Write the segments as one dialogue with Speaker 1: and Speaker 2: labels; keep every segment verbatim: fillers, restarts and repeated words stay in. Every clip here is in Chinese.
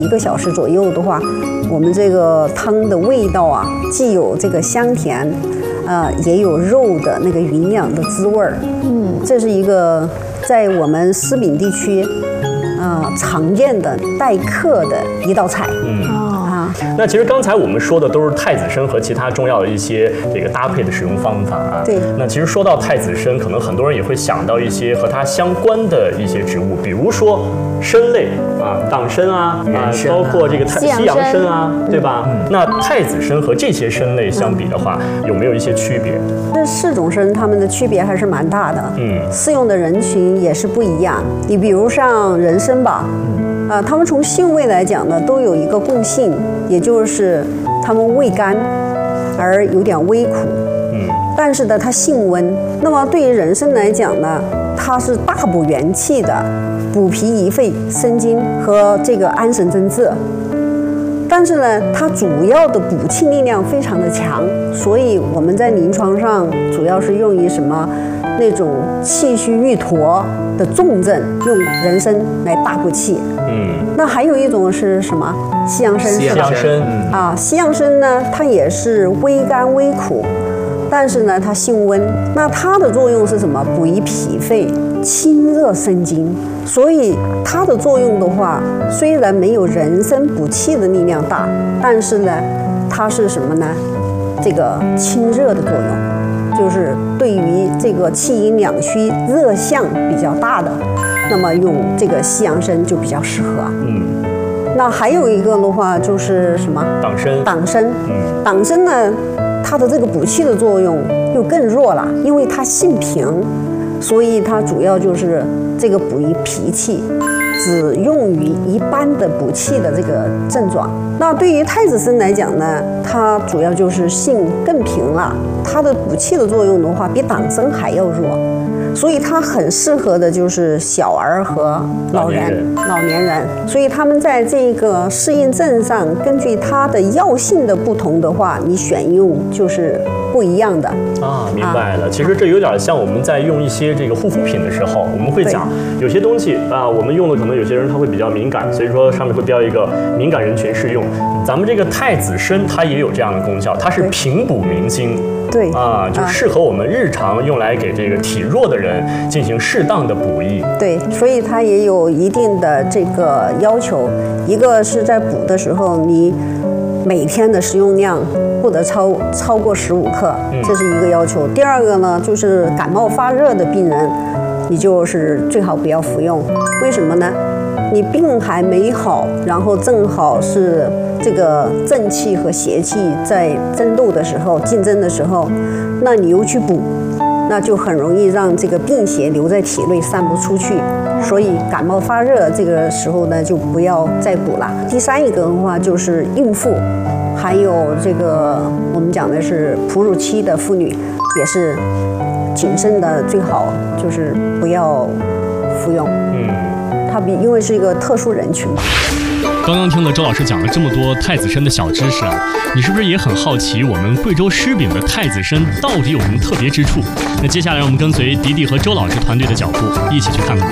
Speaker 1: 一个小时左右的话，我们这个汤的味道啊，既有这个香甜，呃，也有肉的那个营养的滋味儿。嗯，这是一个在我们思敏地区，呃，常见的待客的一道菜。嗯啊，
Speaker 2: 那其实刚才我们说的都是太子参和其他中药的一些这个搭配的使用方法啊。
Speaker 1: 对。
Speaker 2: 那其实说到太子参，可能很多人也会想到一些和它相关的一些植物，比如说参类啊，党参啊，啊，包括这个太西洋参啊，对吧？嗯、那太子参和这些参类相比的话，嗯、有没有一些区别？
Speaker 1: 这四种参它们的区别还是蛮大的。嗯，适用的人群也是不一样。你比如像人参吧。嗯啊，它们从性味来讲呢，都有一个共性，也就是它们味甘，而有点微苦。嗯，但是呢，它性温。那么对于人参来讲呢，它是大补元气的，补脾益肺、生津和这个安神镇静。但是呢，它主要的补气力量非常的强，所以我们在临床上主要是用于什么？那种气虚郁脱的重症，用人参来大补气。嗯，那还有一种是什么？西洋参。
Speaker 2: 西洋参
Speaker 1: 啊，西洋参呢，它也是微甘微苦，但是呢，它性温。那它的作用是什么？补益脾肺，清热生津。所以它的作用的话，虽然没有人参补气的力量大，但是呢，它是什么呢？这个清热的作用。就是对于这个气阴两虚、热象比较大的，那么用这个西洋参就比较适合。嗯，那还有一个的话就是什么？
Speaker 2: 党参。
Speaker 1: 党参。嗯，党参呢，它的这个补气的作用又更弱了，因为它性平，所以它主要就是这个补益脾气。只用于一般的补气的这个症状。那对于太子参来讲呢，它主要就是性更平了，它的补气的作用的话，比党参还要弱，所以它很适合的就是小儿和老人、老年人。所以他们在这个适应症上，根据它的药性的不同的话，你选用就是不一样的
Speaker 2: 啊。明白了，其实这有点像我们在用一些这个护肤品的时候，我们会讲有些东西啊，我们用的可能有些人他会比较敏感，所以说上面会标一个敏感人群适用。咱们这个太子参它也有这样的功效，它是平补明经。
Speaker 1: 对
Speaker 2: 啊，就适合我们日常用来给这个体弱的人进行适当的补益。
Speaker 1: 对，所以它也有一定的这个要求，一个是在补的时候，你每天的食用量不得超超过十五克，这是一个要求。第二个呢，就是感冒发热的病人，你就是最好不要服用。为什么呢？你病还没好，然后正好是这个正气和邪气在争斗的时候、竞争的时候，那你又去补，那就很容易让这个病邪留在体内散不出去。所以感冒发热这个时候呢，就不要再补了。第三一个的话就是孕妇，还有这个我们讲的是哺乳期的妇女，也是谨慎的，最好就是不要服用。嗯。它比因为是一个特殊人群。
Speaker 3: 刚刚听了周老师讲了这么多太子参的小知识啊，你是不是也很好奇我们贵州狮饼的太子参到底有什么特别之处？那接下来让我们跟随迪迪和周老师团队的脚步，一起去看看。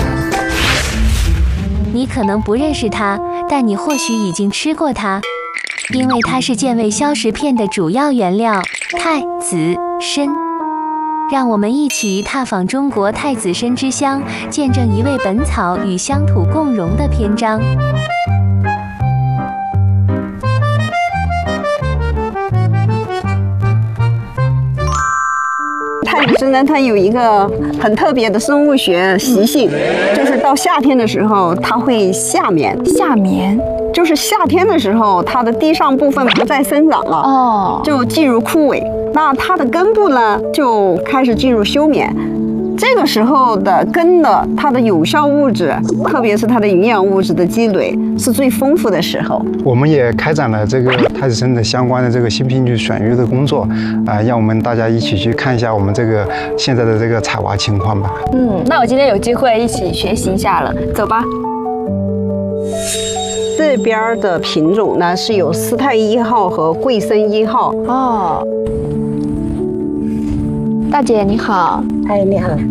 Speaker 4: 你可能不认识它，但你或许已经吃过它，因为它是健胃消食片的主要原料——太子参。让我们一起踏访中国太子参之乡，见证一味本草与乡土共融的篇章。
Speaker 1: 太子参呢，它有一个很特别的生物学习性，就是到夏天的时候，它会夏眠。
Speaker 5: 夏眠
Speaker 1: 就是夏天的时候，它的地上部分不再生长了，哦，就进入枯萎。那它的根部呢，就开始进入休眠。这个时候的根的它的有效物质，特别是它的营养物质的积累，是最丰富的时候。
Speaker 6: 我们也开展了这个太子参的相关的这个新品种选育的工作，啊、呃，让我们大家一起去看一下我们这个现在的这个采娃情况吧。
Speaker 5: 嗯，那我今天有机会一起学习一下了，走吧。
Speaker 1: 这边的品种呢是有斯泰一号和贵参一号。
Speaker 5: 哦，大姐你好。
Speaker 1: 哎，你好。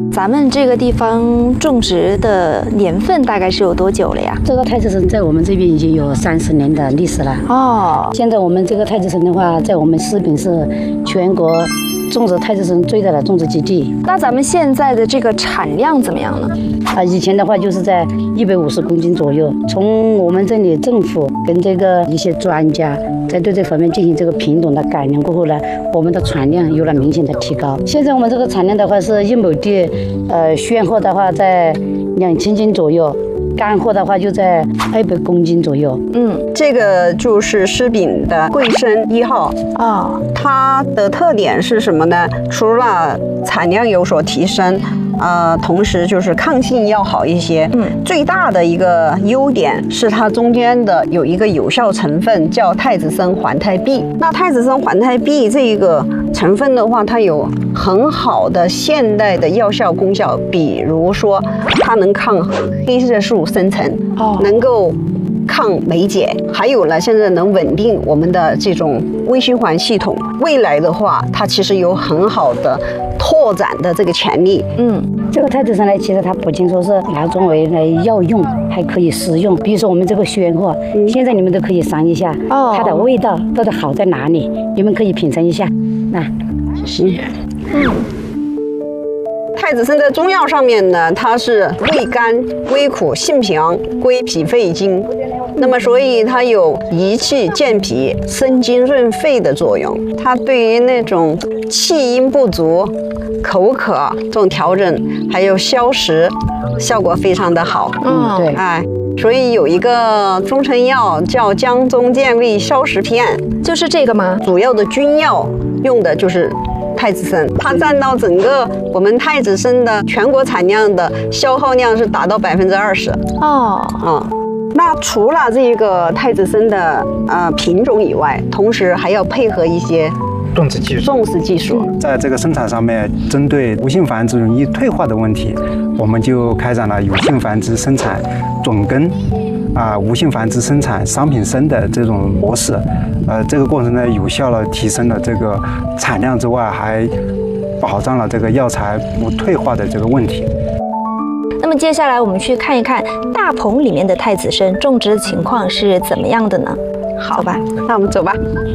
Speaker 5: 咱们这个地方种植的年份大概是有多久了呀？
Speaker 7: 这个太子参在我们这边已经有三十年的历史了。
Speaker 5: 哦，
Speaker 7: 现在我们这个太子参的话，在我们石饼是全国种植太子参最大的种植基地。
Speaker 5: 那咱们现在的这个产量怎么样呢？
Speaker 7: 啊，以前的话就是在一百五十公斤左右。从我们这里政府跟这个一些专家在对这方面进行这个品种的改良过后呢，我们的产量有了明显的提高。现在我们这个产量的话是一亩地，呃，鲜货的话在两千斤左右。干货的话就在二百公斤左右。
Speaker 1: 嗯，这个就是狮饼的贵参一号
Speaker 5: 啊、哦，
Speaker 1: 它的特点是什么呢？除了产量有所提升，呃，同时就是抗性要好一些。嗯，最大的一个优点是它中间的有一个有效成分叫太子参环肽 B。那太子参环肽 B 这一个成分的话，它有很好的现代的药效功效，比如说它能抗黑色素生成，哦，能够抗霉解，还有呢，现在能稳定我们的这种微循环系统。未来的话，它其实有很好的拓展的这个潜力。
Speaker 7: 嗯，这个太子参呢，其实它不仅说是拿作为来药用，还可以食用。比如说我们这个鲜货，嗯、现在你们都可以尝一下，哦，它的味道到底好在哪里？你们可以品尝一下。那，
Speaker 1: 谢谢。嗯。太子参在中药上面呢，它是味甘、归苦、性平、归脾肺经，那么所以它有益气健脾、生津润肺的作用。它对于那种气阴不足、口渴这种调整，还有消食，效果非常的好。
Speaker 7: 嗯，对，
Speaker 1: 哎。所以有一个中成药叫江中健胃消食片，
Speaker 5: 就是这个吗？
Speaker 1: 主要的君药用的就是太子参，它占到整个我们太子参的全国产量的消耗量是达到百分之二十。
Speaker 5: 哦，
Speaker 1: 嗯，那除了这个太子参的呃品种以外，同时还要配合一些
Speaker 6: 种植技术，
Speaker 1: 种植技术，
Speaker 6: 在这个生产上面，针对无性繁殖容易退化的问题，我们就开展了有性繁殖生产种根啊、无性繁殖生产商品参的这种模式。呃，这个过程呢，有效的提升了这个产量之外，还保障了这个药材不退化的这个问题。
Speaker 5: 那么接下来我们去看一看大棚里面的太子参种植的情况是怎么样的呢？
Speaker 1: 好，
Speaker 5: 走吧，
Speaker 1: 那我们走吧。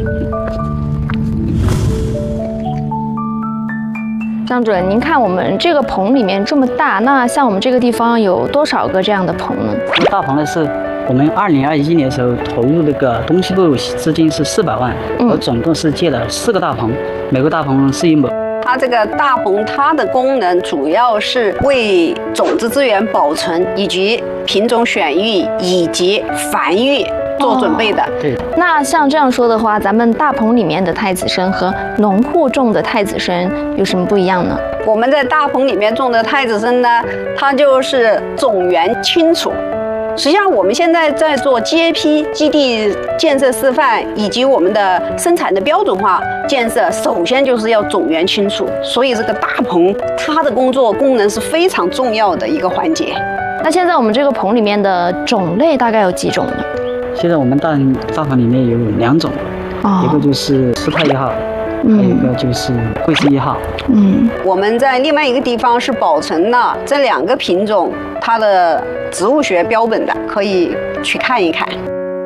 Speaker 5: 张主任，您看我们这个棚里面这么大，那像我们这个地方有多少个这样的棚呢？
Speaker 7: 大棚呢是我们二零二一年的时候投入那个东西部资金是四百万，嗯，我总共是建了四个大棚，每个大棚是一亩。
Speaker 1: 它这个大棚，它的功能主要是为种子资源保存以及品种选育以及繁育做准备的。哦，
Speaker 7: 对。
Speaker 5: 那像这样说的话，咱们大棚里面的太子参和农户种的太子参有什么不一样呢？
Speaker 1: 我们在大棚里面种的太子参呢，它就是种源清楚。实际上，我们现在在做 G A P 基地建设示范以及我们的生产的标准化建设，首先就是要种源清楚。所以这个大棚它的工作功能是非常重要的一个环节。
Speaker 5: 那现在我们这个棚里面的种类大概有几种呢？
Speaker 7: 现在我们大大棚里面有两种，哦，一个就是石泰一号，嗯，还有一个就是贵参一号。
Speaker 5: 嗯，
Speaker 1: 我们在另外一个地方是保存了这两个品种它的植物学标本的，可以去看一看。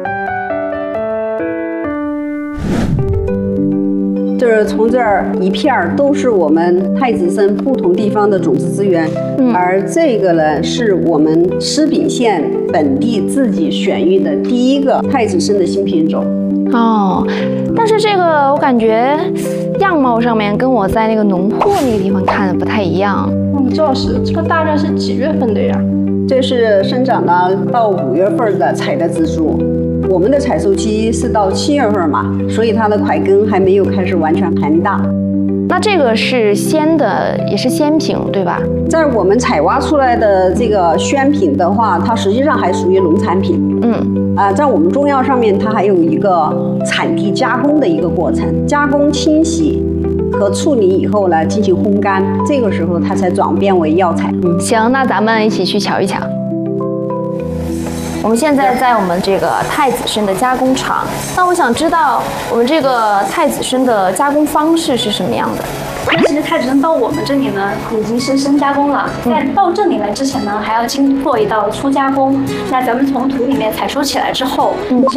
Speaker 1: 就是从这儿一片儿都是我们太子参不同地方的种子资源，嗯，而这个呢是我们狮饼县本地自己选育的第一个太子参的新品种。
Speaker 5: 哦，但是这个我感觉样貌上面跟我在那个农户那个地方看的不太一样。
Speaker 8: 嗯，周老师，这个大概是几月份的呀？
Speaker 1: 这是生长了到五月份的采的植株。我们的采收期是到七月份嘛，所以它的块根还没有开始完全盘大。
Speaker 5: 那这个是鲜的，也是鲜品，对吧？
Speaker 1: 在我们采挖出来的这个鲜品的话，它实际上还属于农产品。嗯，啊、呃，在我们中药上面，它还有一个产地加工的一个过程，加工、清洗和处理以后呢，进行烘干，这个时候它才转变为药材。
Speaker 5: 嗯，行，那咱们一起去瞧一瞧。我们现在在我们这个太子参的加工厂，那我想知道我们这个太子参的加工方式是什么样的？
Speaker 9: 那其实太子参到我们这里呢，已经是深加工了。在到这里来之前呢，还要经过一道初加工。那咱们从土里面采收起来之后，嗯，